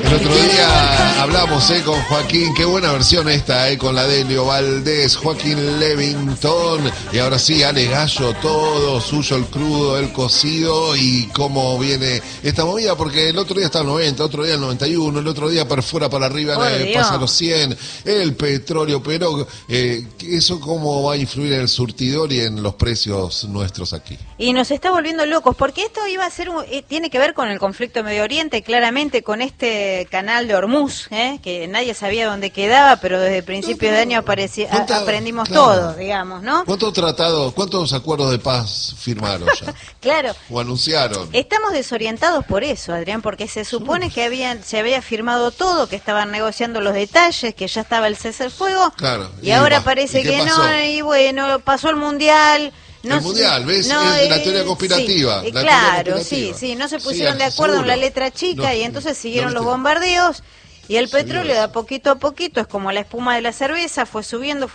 El otro día hablamos con Joaquín, qué buena versión esta, con la de Elio Valdés, Joaquín Levington, y ahora sí, Ale Gallo, todo suyo, el crudo, el cocido, y cómo viene esta movida, porque el otro día está el 90, otro día el 91, el otro día perfora para arriba, pasa los 100, el petróleo, pero eso cómo va a influir en el surtidor y en los precios nuestros aquí. Y nos está volviendo locos, porque esto iba a ser tiene que ver con el conflicto Medio Oriente, claramente con este canal de Hormuz, que nadie sabía dónde quedaba, pero desde principios de año aprendimos todo, digamos, ¿no? ¿Cuántos acuerdos de paz firmaron ya? Claro. O anunciaron. Estamos desorientados por eso, Adrián, porque se supone que se había firmado todo, que estaban negociando los detalles, que ya estaba el cese al fuego, claro, y ahora parece que pasó? No, y bueno, pasó el Mundial. El Mundial, ¿ves? No, es la teoría conspirativa. Sí, claro, sí, no se pusieron de acuerdo seguro. En la letra chica y entonces siguieron los bombardeos y el petróleo de a poquito, es como la espuma de la cerveza, fue subiendo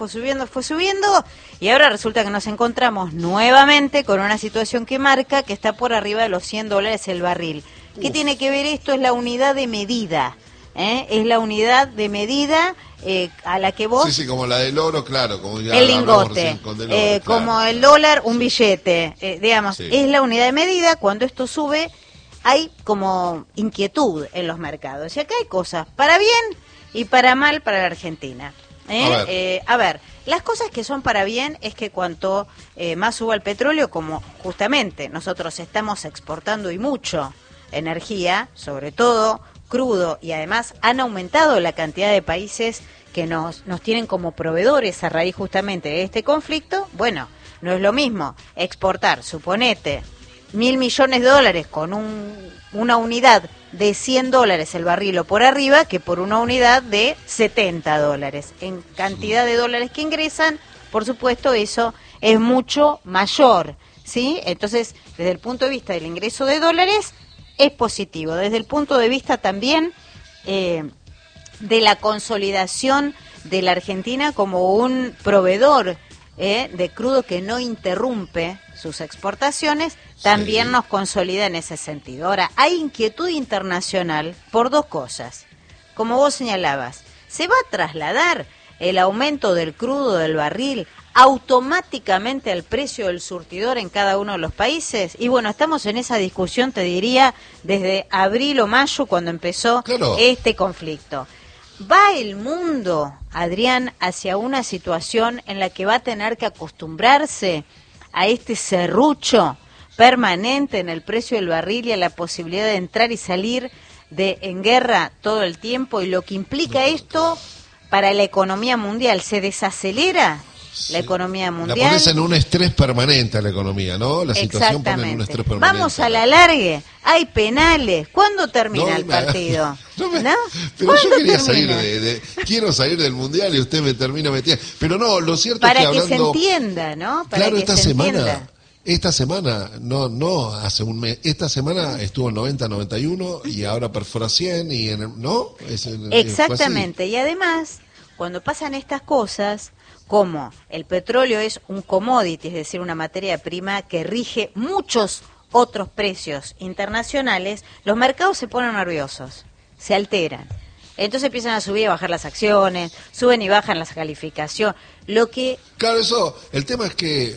y ahora resulta que nos encontramos nuevamente con una situación que marca que está por arriba de los $100 el barril. ¿Qué tiene que ver esto? Es la unidad de medida. Es la unidad de medida a la que vos... Sí, como la del oro, claro. Como ya el lingote, oro, como el dólar, un billete, digamos. Sí. Es la unidad de medida. Cuando esto sube, hay como inquietud en los mercados. Y acá hay cosas para bien y para mal para la Argentina. A ver, las cosas que son para bien es que cuanto más suba el petróleo, como justamente nosotros estamos exportando y mucho energía, sobre todo crudo, y además han aumentado la cantidad de países que nos tienen como proveedores a raíz justamente de este conflicto. Bueno, no es lo mismo exportar, suponete, $1.000 millones con una unidad de $100 el barril o por arriba, que por una unidad de $70. En cantidad de dólares que ingresan, por supuesto, eso es mucho mayor, ¿sí? Entonces, desde el punto de vista del ingreso de dólares, es positivo. Desde el punto de vista también de la consolidación de la Argentina como un proveedor de crudo que no interrumpe sus exportaciones, también nos consolida en ese sentido. Ahora, hay inquietud internacional por dos cosas. Como vos señalabas, ¿se va a trasladar el aumento del crudo del barril automáticamente al precio del surtidor en cada uno de los países? Y bueno, estamos en esa discusión, te diría, desde abril o mayo, cuando empezó este conflicto. ¿Va el mundo, Adrián, hacia una situación en la que va a tener que acostumbrarse a este serrucho permanente en el precio del barril y a la posibilidad de entrar y salir en guerra todo el tiempo? Y lo que implica esto para la economía mundial, ¿se desacelera la economía mundial? La pones en un estrés permanente a la economía, ¿no? La situación pone en un estrés permanente. Vamos a la largue, hay penales. ¿Cuándo termina el partido? ¿No? Pero yo quería quiero salir del mundial y usted me termina metiendo. Pero no, lo cierto es que hablando... Para que se entienda, ¿no? Claro, esta semana, no hace un mes, esta semana estuvo en 90, 91 y ahora perfora 100 y ¿no? Exactamente, y además, cuando pasan estas cosas, como el petróleo es un commodity, es decir, una materia prima que rige muchos otros precios internacionales, los mercados se ponen nerviosos, se alteran. Entonces empiezan a subir y bajar las acciones, suben y bajan las calificaciones, Claro, el tema es que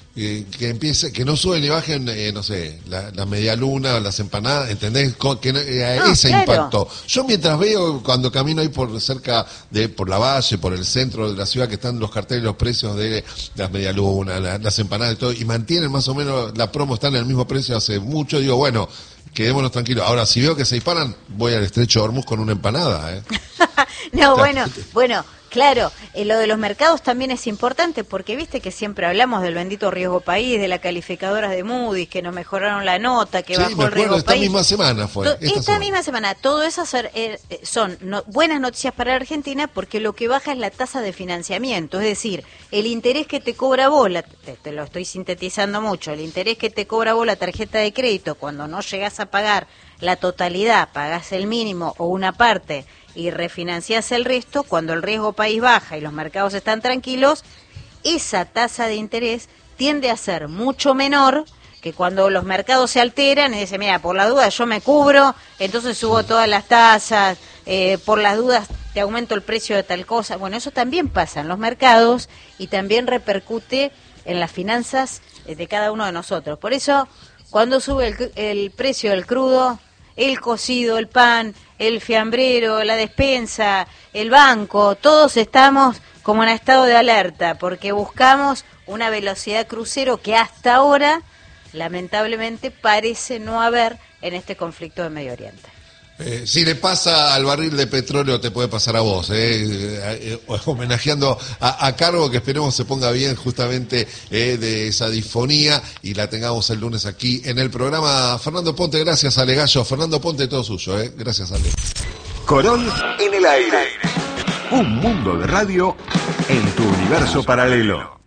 no suben y bajen, no sé, la media luna, las empanadas, ¿entendés? Ese impacto. Yo mientras veo, cuando camino ahí por la Valle, por el centro de la ciudad, que están los carteles, los precios de las media luna, las empanadas y todo, y mantienen más o menos la promo, están en el mismo precio hace mucho, digo, bueno, quedémonos tranquilos. Ahora, si veo que se disparan, voy al estrecho de Hormuz con una empanada, No, bueno, claro, lo de los mercados también es importante porque viste que siempre hablamos del bendito riesgo país, de las calificadoras de Moody's, que nos mejoraron la nota, que bajó el riesgo país. Misma semana fue. Esta misma semana. Todo eso son buenas noticias para la Argentina porque lo que baja es la tasa de financiamiento, es decir, el interés que te cobra vos, te lo estoy sintetizando mucho, el interés que te cobra vos la tarjeta de crédito cuando no llegás a pagar la totalidad, pagás el mínimo o una parte y refinanciás el resto, cuando el riesgo país baja y los mercados están tranquilos, esa tasa de interés tiende a ser mucho menor que cuando los mercados se alteran y dicen, mira, por la duda yo me cubro, entonces subo todas las tasas, por las dudas te aumento el precio de tal cosa. Bueno, eso también pasa en los mercados y también repercute en las finanzas de cada uno de nosotros. Por eso, cuando sube el precio del crudo, el cocido, el pan, el fiambrero, la despensa, el banco, todos estamos como en estado de alerta, porque buscamos una velocidad crucero que hasta ahora, lamentablemente, parece no haber en este conflicto de Medio Oriente. Si le pasa al barril de petróleo, te puede pasar a vos, homenajeando a Cargo, que esperemos se ponga bien justamente de esa disfonía y la tengamos el lunes aquí en el programa. Fernando Ponte, gracias, Ale Gallo. Fernando Ponte, todo suyo, gracias, Ale. Corol en el aire. Un mundo de radio en tu universo paralelo.